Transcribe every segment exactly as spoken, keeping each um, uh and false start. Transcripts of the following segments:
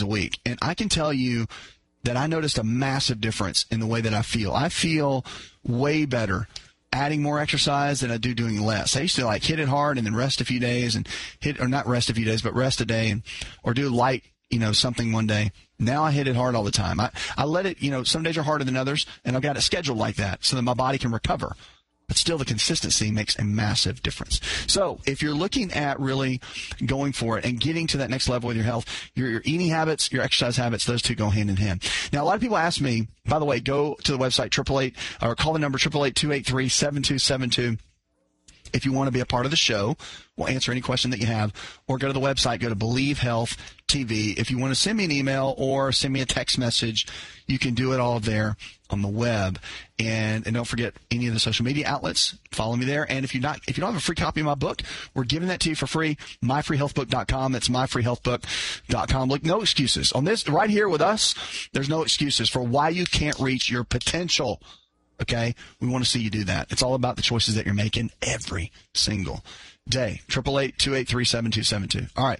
days a week. And I can tell you that I noticed a massive difference in the way that I feel. I feel way better adding more exercise than I do doing less. I used to like hit it hard and then rest a few days and hit, or not rest a few days, but rest a day and, or do light, you know, something one day. Now I hit it hard all the time. I, I let it, you know, some days are harder than others, and I've got it scheduled like that so that my body can recover. But still, the consistency makes a massive difference. So if you're looking at really going for it and getting to that next level with your health, your, your eating habits, your exercise habits, those two go hand in hand. Now, a lot of people ask me, by the way, go to the website, triple eight, or call the number, eight eight eight, two eight three, seven two seven two. If you want to be a part of the show, we'll answer any question that you have. Or go to the website, go to Believe Health T V. If you want to send me an email or send me a text message, you can do it all there on the web. And, and don't forget any of the social media outlets. Follow me there. And if you're not, if you don't have a free copy of my book, we're giving that to you for free. my free health book dot com. That's my free health book dot com. Look, no excuses. On this, right here with us, there's no excuses for why you can't reach your potential. Okay? We want to see you do that. It's all about the choices that you're making every single day. eight eight eight, two eight three, seven two seven two. All right.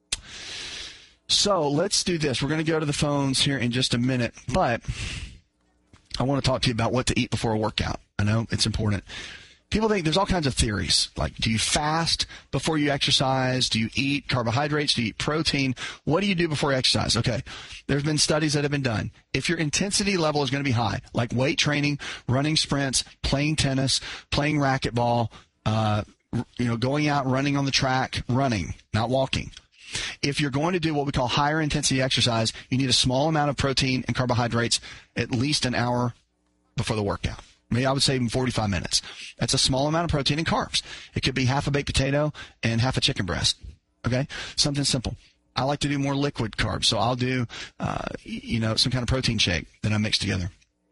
So let's do this. We're going to go to the phones here in just a minute, but I want to talk to you about what to eat before a workout. I know it's important. People think there's all kinds of theories. Like, do you fast before you exercise? Do you eat carbohydrates? Do you eat protein? What do you do before you exercise? Okay, there's been studies that have been done. If your intensity level is going to be high, like weight training, running sprints, playing tennis, playing racquetball, uh, you know, going out, running on the track, running, not walking. If you're going to do what we call higher intensity exercise, you need a small amount of protein and carbohydrates at least an hour before the workout. Maybe I would say even forty-five minutes. That's a small amount of protein and carbs. It could be half a baked potato and half a chicken breast. Okay? Something simple. I like to do more liquid carbs, so I'll do, uh, you know, some kind of protein shake that I mix together.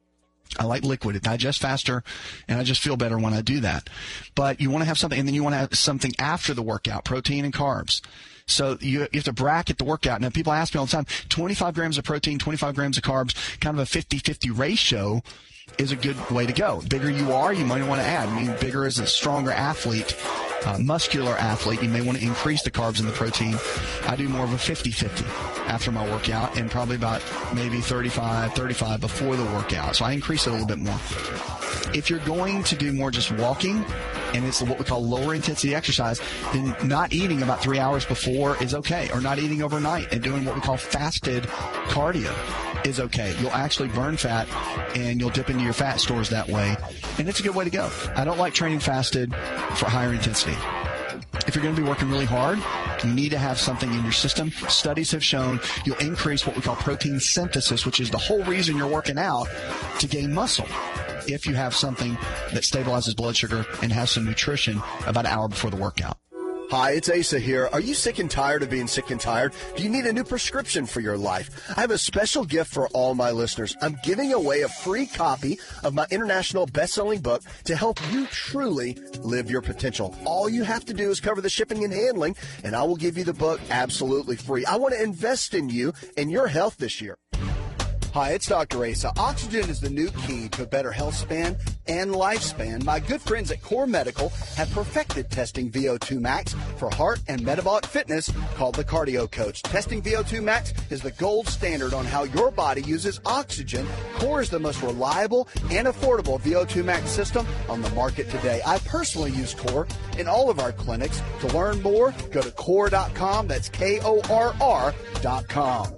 I like liquid. It digests faster, and I just feel better when I do that. But you want to have something, and then you want to have something after the workout, protein and carbs. So you, you have to bracket the workout. Now, people ask me all the time, twenty-five grams of protein, twenty-five grams of carbs, kind of a fifty-fifty ratio is a good way to go. The bigger you are, you might want to add. I mean, bigger is a stronger athlete, uh, muscular athlete. You may want to increase the carbs and the protein. I do more of a fifty-fifty after my workout and probably about maybe thirty-five, thirty-five before the workout. So I increase it a little bit more. If you're going to do more just walking, and it's what we call lower intensity exercise, then not eating about three hours before is okay, or not eating overnight and doing what we call fasted cardio is okay. You'll actually burn fat, and you'll dip into your fat stores that way, and it's a good way to go. I don't like training fasted for higher intensity. If you're going to be working really hard, you need to have something in your system. Studies have shown you'll increase what we call protein synthesis, which is the whole reason you're working out, to gain muscle, if you have something that stabilizes blood sugar and has some nutrition about an hour before the workout. Hi, it's Asa here. Are you sick and tired of being sick and tired? Do you need a new prescription for your life? I have a special gift for all my listeners. I'm giving away a free copy of my international best-selling book to help you truly live your potential. All you have to do is cover the shipping and handling, and I will give you the book absolutely free. I want to invest in you and your health this year. Hi, it's Doctor Asa. Oxygen is the new key to a better health span and lifespan. My good friends at Core Medical have perfected testing V O two max for heart and metabolic fitness, called the Cardio Coach. Testing V O two max is the gold standard on how your body uses oxygen. Core is the most reliable and affordable V O two max system on the market today. I personally use Core in all of our clinics. To learn more, go to core dot com. That's K O R R dot com.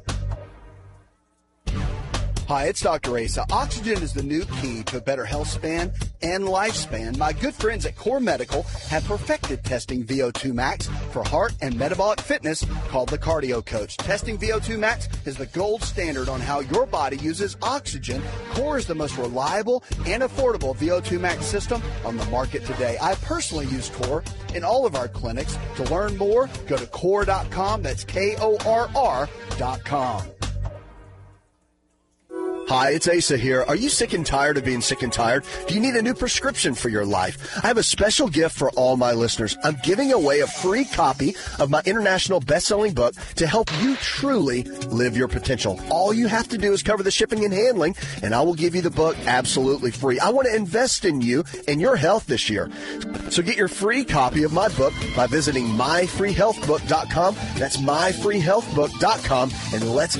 Hi, it's Doctor Asa. Oxygen is the new key to a better health span and lifespan. My good friends at Core Medical have perfected testing V O two max for heart and metabolic fitness, called the Cardio Coach. Testing V O two max is the gold standard on how your body uses oxygen. Core is the most reliable and affordable V O two max system on the market today. I personally use Core in all of our clinics. To learn more, go to core dot com. That's K O R R dot com. Hi, it's Asa here. Are you sick and tired of being sick and tired? Do you need a new prescription for your life? I have a special gift for all my listeners. I'm giving away a free copy of my international best-selling book to help you truly live your potential. All you have to do is cover the shipping and handling, and I will give you the book absolutely free. I want to invest in you and your health this year. So get your free copy of my book by visiting my free health book dot com. That's my free health book dot com, and let's